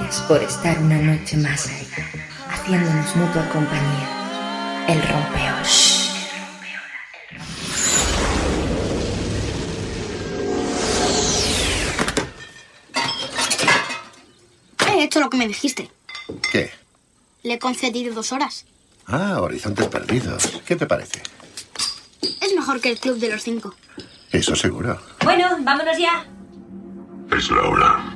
gracias por estar una noche más ahí, haciéndonos mutua compañía. El rompeolas. He hecho lo que me dijiste. ¿Qué? Le he concedido 2 horas. Ah, Horizontes Perdidos. ¿Qué te parece? Es mejor que el Club de los 5. Eso seguro. Bueno, vámonos ya. Es la hora.